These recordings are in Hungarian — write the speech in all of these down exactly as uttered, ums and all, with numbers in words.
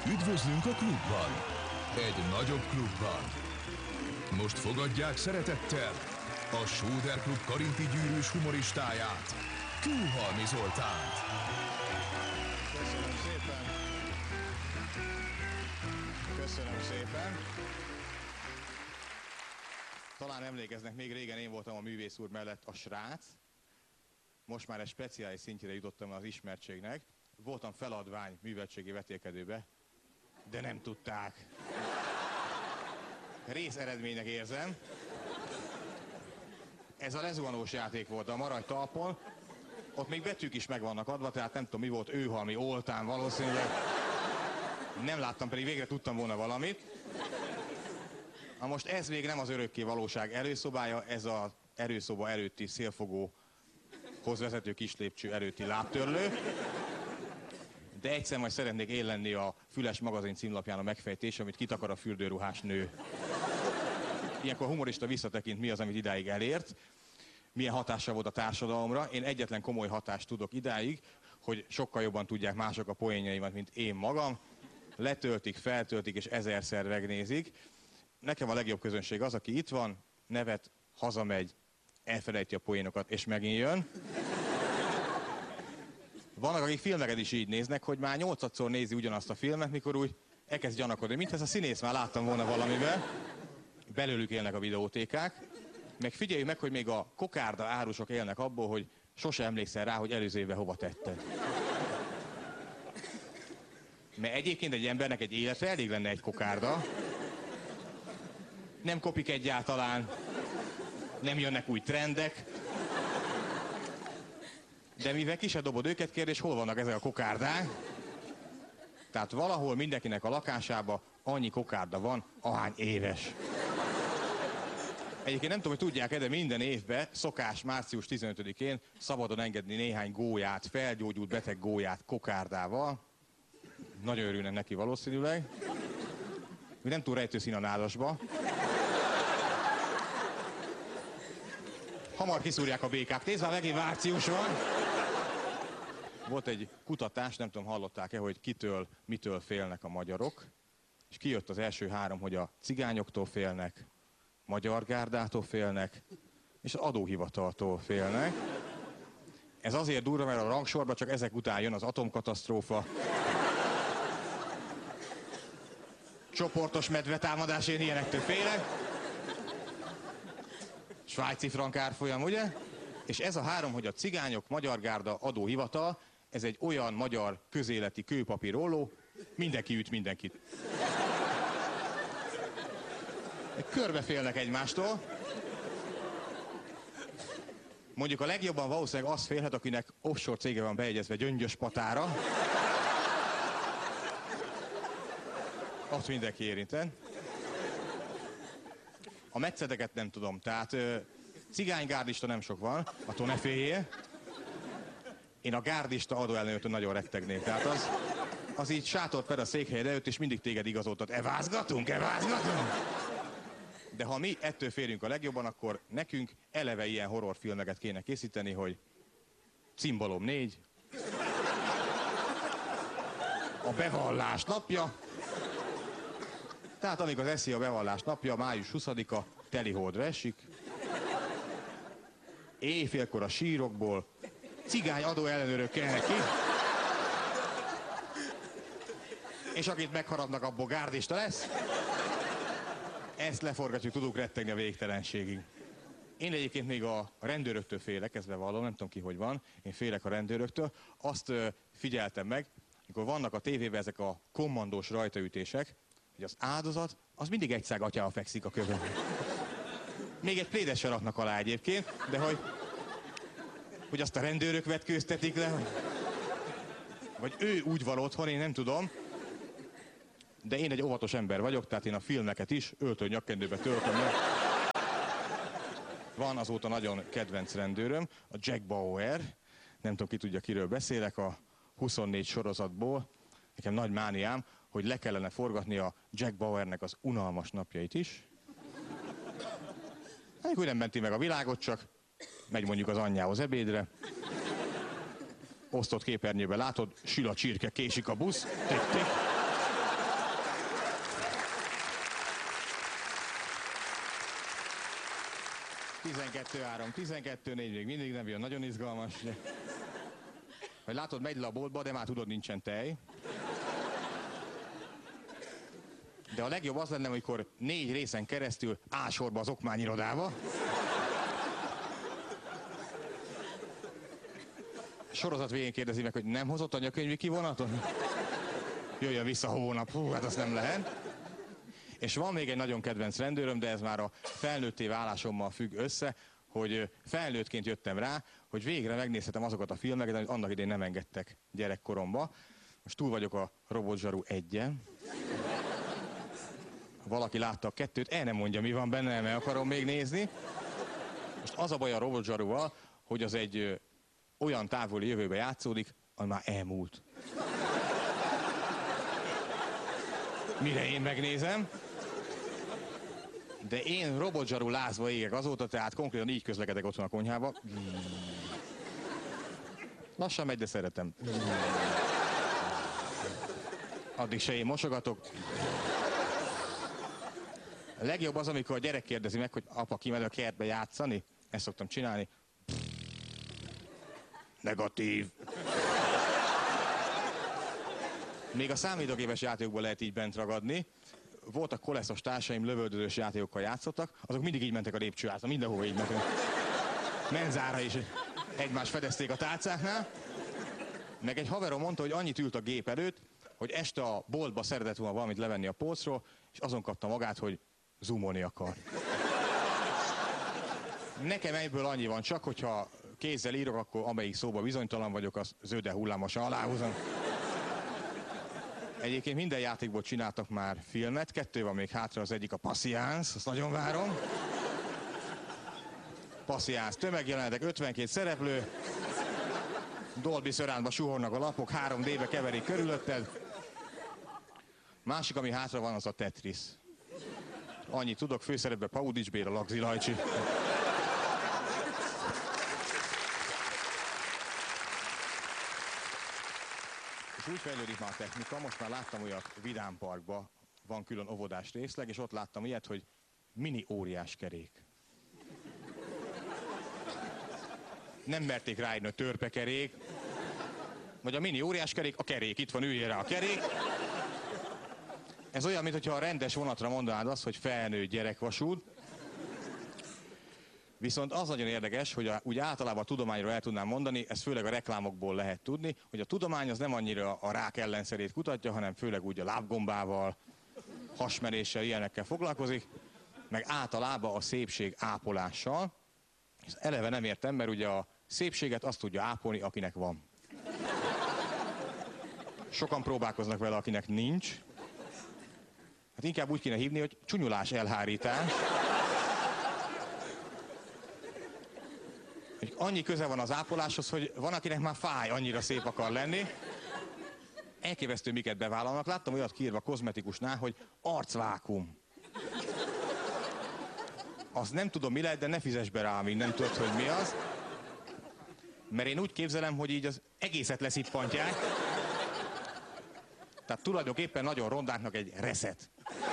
Üdvözlünk a klubban! Egy nagyobb klubban. Most fogadják szeretettel a Sóder Klub karinti gyűrűs humoristáját, Kőhalmi Zoltánt. Köszönöm szépen. Köszönöm szépen. Talán emlékeznek, még régen én voltam a művész úr mellett a srác. Most már egy speciális szintjére jutottam az ismertségnek. Voltam feladvány műveltségi vetélkedőbe, de nem tudták. Rész eredménynek érzem. Ez a lezuhanós játék volt a Maradj talpon. Ott még betűk is meg vannak adva, tehát nem tudom mi volt, Őhalmi, Oltán valószínűleg. Nem láttam, pedig végre tudtam volna valamit. Na most ez még nem az örökké valóság előszobája, ez az erőszoba előtti szélfogóhoz vezető kislépcső előtti lábtörlő. De egyszer majd szeretnék én lenni a Füles magazin címlapján a megfejtés, amit kitakar a fürdőruhás nő. Ilyenkor a humorista visszatekint, mi az, amit idáig elért, milyen hatása volt a társadalomra. Én egyetlen komoly hatást tudok idáig, hogy sokkal jobban tudják mások a poénjaimat, mint én magam. Letöltik, feltöltik és ezerszer megnézik. Nekem a legjobb közönség az, aki itt van, nevet, hazamegy, elfelejti a poénokat és megint jön. Vannak, akik filmeket is így néznek, hogy már nyolcadszor nézi ugyanazt a filmet, mikor úgy elkezd gyanakodni, mintha ezt a színész már láttam volna valamiben. Belőlük élnek a videótékák. Meg figyeljük meg, hogy még a kokárda árusok élnek abból, hogy sose emlékszel rá, hogy előző évben hova tetted. Mert egyébként egy embernek egy életre elég lenne egy kokárda. Nem kopik egyáltalán, nem jönnek új trendek. De mivel ki se dobod őket, kérdés, hol vannak ezek a kokárdák? Tehát valahol mindenkinek a lakásában annyi kokárda van, ahány éves. Egyébként nem tudom, hogy tudják-e, de minden évben szokás március tizenötödikén szabadon engedni néhány gólyát, felgyógyult beteg gólyát kokárdával. Nagyon örülnek neki valószínűleg. Mi nem túl rejtőszín a nádasba. Hamar kiszúrják a békák. Nézd már, megint március van. Volt egy kutatás, nem tudom, hallották-e, hogy kitől, mitől félnek a magyarok. És kijött az első három, hogy a cigányoktól félnek, Magyar Gárdától félnek, és az adóhivataltól félnek. Ez azért durva, mert a rangsorban csak ezek után jön az atomkatasztrófa, csoportos medvetámadás, én ilyenektől félek, svájci frank árfolyam, ugye? És ez a három, hogy a cigányok, Magyar Gárda, adóhivatal, ez egy olyan magyar közéleti kőpapírolló, mindenki üt mindenkit. Körbe félnek egymástól. Mondjuk a legjobban valószínűleg az félhet, akinek offshore cége van beegyezve Gyöngyöspatára. Ott mindenki érinten. A metszedeket nem tudom, tehát cigánygárdista nem sok van, attól ne féljél. Én a gárdista adóellenőrtől nagyon rettegnék, tehát az, az így sátort per a székhelyed előtt, és mindig téged igazoltat. Evázgatunk, evázgatunk! De ha mi ettől félünk a legjobban, akkor nekünk eleve ilyen horrorfilmeket kéne készíteni, hogy Cimbalom négy, a bevallás napja, tehát amikor eszi a bevallás napja, május huszadika, teliholdra esik, éjfélkor a sírokból cigány adóellenőrök kelnek ki, és akit megharapnak, abból gárdista lesz. Ezt leforgatjuk, tudunk rettegni a végtelenségig. Én egyébként még a rendőröktől félek, ezt bevallom, nem tudom ki, hogy van. Én félek a rendőröktől. Azt ö, figyeltem meg, amikor vannak a tévében ezek a kommandós rajtaütések, hogy az áldozat, az mindig egy szág atyával fekszik a kövön. Még egy plédet se raknak alá egyébként, de hogy, hogy azt a rendőrök vetkőztetik le, hogy, vagy ő úgy van otthon, én nem tudom. De én egy óvatos ember vagyok, tehát én a filmeket is öltő nyakkendőbe töltöm le. Van azóta nagyon kedvenc rendőröm, a Jack Bauer. Nem tudom, ki tudja, kiről beszélek, a huszonnégy sorozatból. Nekem nagy mániám, hogy le kellene forgatni a Jack Bauernek az unalmas napjait is. Hát, úgy nem menti meg a világot, csak megy mondjuk az anyjához ebédre. Osztott képernyőben látod, sül a csirke, késik a busz, tik-tik. tizenkettő három, tizenkettő négy, még mindig nem jön, nagyon izgalmas. Hogy látod, megy le a boltba, de már tudod, nincsen tej. De a legjobb az lenne, amikor négy részen keresztül áll sorba az okmányirodába. Sorozat végén kérdezi meg, hogy nem hozott anyakönyvi kivonatot? Jöjjön vissza hónap, hú, hát azt nem lehet. És van még egy nagyon kedvenc rendőröm, de ez már a felnőtté válásommal függ össze, hogy felnőttként jöttem rá, hogy végre megnézhetem azokat a filmeket, amit annak idején nem engedtek gyerekkoromba. Most túl vagyok a Robotzsaru egyen. Ha valaki látta a kettőt, el nem mondja, mi van benne, mert akarom még nézni. Most az a baj a Robotzsaruval, hogy az egy olyan távoli jövőbe játszódik, ami már elmúlt. Mire én megnézem. De én Robotzsaru lázba égek azóta, tehát konkrétan így közlekedek otthon a konyhába. Lassan megy, de szeretem. Addig se én mosogatok. A legjobb az, amikor a gyerek kérdezi meg, hogy apa, kimegy a kertbe játszani. Ezt szoktam csinálni. Negatív. Még a számítógépes játékokból lehet így bent ragadni. Voltak koleszos társaim, lövöldözős játékokkal játszottak, azok mindig így mentek a lépcső át, mindenhova így mentek. Menzára is egymást fedezték a tálcáknál. Meg egy haverom mondta, hogy annyit ült a gép előtt, hogy este a boltba szeretett volna valamit levenni a polcról, és azon kapta magát, hogy zoomolni akar. Nekem egyből annyi van csak, hogyha kézzel írok, akkor amelyik szóba bizonytalan vagyok, az zöldel hullámosan aláhúzom. Egyébként minden játékból csináltak már filmet, kettő van még hátra, az egyik a Pascience, azt nagyon várom. Pascience, tömegjelenetek, ötvenkét szereplő, Dolby Surroundba suhornak a lapok, három dé-be keverik körülötted. Másik, ami hátra van, az a Tetris. Annyit tudok, főszerepbe Paudics Béla, Lagzi Lajcsi. És úgy fejlődik már a technika, most már láttam olyat Vidám Parkban, van külön óvodás részleg, és ott láttam ilyet, hogy mini óriás kerék. Nem merték ráírni, hogy törpekerék, vagy a mini óriás kerék, a kerék, itt van, üljél rá a kerék. Ez olyan, mintha a rendes vonatra mondanád azt, hogy felnőtt gyerekvasút. Viszont az nagyon érdekes, hogy a, úgy általában a tudományról el tudnám mondani, ezt főleg a reklámokból lehet tudni, hogy a tudomány az nem annyira a rák ellenszerét kutatja, hanem főleg úgy a lábgombával, hasmeréssel, ilyenekkel foglalkozik, meg általában a szépség ápolással. És eleve nem értem, mert ugye a szépséget azt tudja ápolni, akinek van. Sokan próbálkoznak vele, akinek nincs. Hát inkább úgy kéne hívni, hogy csúnyulás elhárítás. Annyi köze van az ápoláshoz, hogy van, akinek már fáj, annyira szép akar lenni. Elképesztő, miket bevállalnak. Láttam olyat kiírva kozmetikusnál, hogy arcvákum. Azt nem tudom, mi lehet, de ne fizess be rá, nem tudod, hogy mi az. Mert én úgy képzelem, hogy így az egészet leszippantják. Tehát tulajdonképpen nagyon rondáknak egy reset.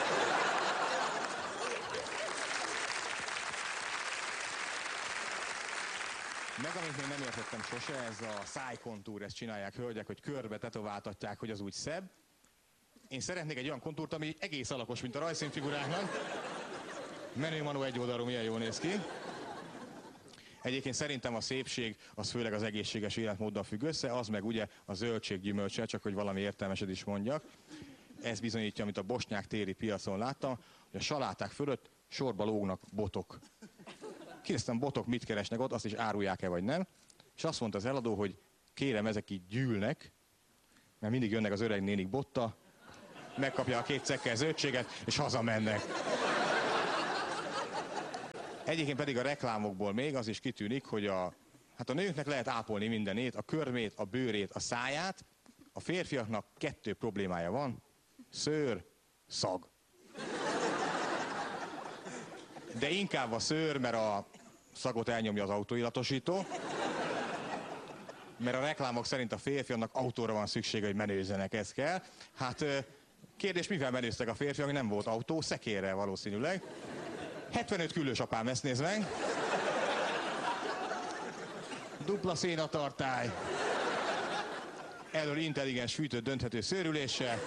Meg amit még nem értettem sose, ez a szájkontúr, ezt csinálják hölgyek, hogy körbe tetováltatják, hogy az úgy szebb. Én szeretnék egy olyan kontúrt, ami egész alakos, mint a rajzszínfiguráknak. Menő Manó egy oldalról milyen jól néz ki. Egyébként szerintem a szépség az főleg az egészséges életmóddal függ össze, az meg ugye a zöldség gyümölcse, csak hogy valami értelmeset is mondjak. Ez bizonyítja, amit a bosnyák téri piacon láttam, hogy a saláták fölött sorba lógnak botok. Kérdeztem, botok mit keresnek ott, azt is árulják-e vagy nem. És azt mondta az eladó, hogy kérem, ezek így gyűlnek, mert mindig jönnek az öreg nénik botta, megkapja a két cekkel zöldséget, és hazamennek. Egyébként pedig a reklámokból még az is kitűnik, hogy a, hát a nőknek lehet ápolni mindenét, a körmét, a bőrét, a száját, a férfiaknak kettő problémája van, szőr, szag. De inkább a szőr, mert a szagot elnyomja az autóillatosító, mert a reklámok szerint a férfiaknak autóra van szüksége, hogy menőzzenek, ez kell. Hát kérdés, mivel menőztek a férfiak, nem volt autó, szekérrel valószínűleg. hetvenöt küllős apám, ezt nézd meg. dupla szénatartály, elől intelligens fűtött dönthető szőrüléssel,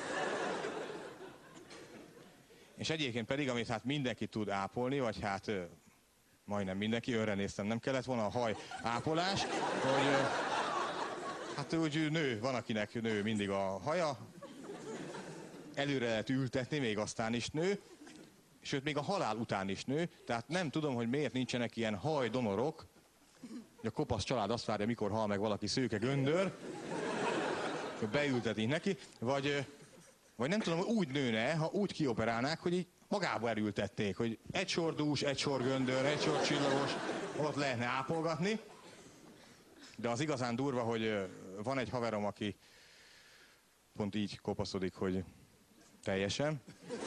és egyébként pedig, amit hát mindenki tud ápolni, vagy hát ö, majdnem mindenki, őre néztem, nem kellett volna a haj ápolás, hogy ö, hát úgy nő, van akinek nő mindig a haja, előre lehet ültetni, még aztán is nő, sőt még a halál után is nő, tehát nem tudom, hogy miért nincsenek ilyen hajdonorok, hogy a kopasz család azt várja, mikor hal meg valaki szőke göndör, hogy beültetik neki, vagy, vagy nem tudom, hogy úgy nőne, ha úgy kioperálnák, hogy így magába erültették, hogy egy sor dús, egy sor göndör, egy sor csillagos, ott lehetne ápolgatni, de az igazán durva, hogy van egy haverom, aki pont így kopaszodik, hogy teljesen.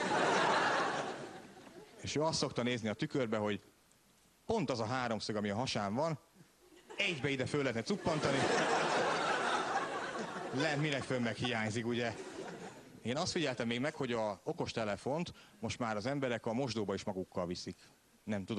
És ő azt szokta nézni a tükörbe, hogy pont az a háromszög, ami a hasán van, egybe ide föl lehetne cuppantani. Lent minek fönn meg hiányzik, ugye? Én azt figyeltem még meg, hogy a okostelefont most már az emberek a mosdóba is magukkal viszik. Nem tudom.